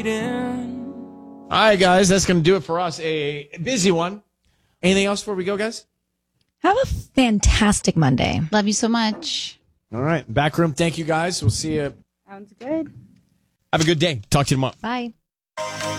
All right, guys, that's going to do it for us. A busy one. Anything else before we go, guys? Have a fantastic Monday. Love you so much. All right. Backroom, thank you, guys. We'll see you. Sounds good. Have a good day. Talk to you tomorrow. Bye.